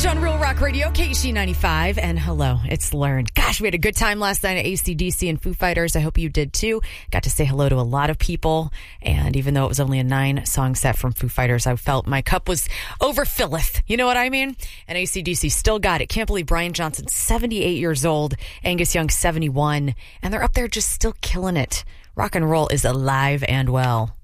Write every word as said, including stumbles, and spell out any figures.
on Real Rock Radio, K C ninety-five, and hello, it's Lauren. Gosh, we had a good time last night at A C D C and Foo Fighters. I hope you did too. Got to say hello to a lot of people, and even though it was only a nine-song set from Foo Fighters, I felt my cup was overfilleth. You know what I mean? And A C D C still got it. Can't believe Brian Johnson's seventy-eight years old, Angus Young seventy-one, and they're up there just still killing it. Rock and roll is alive and well.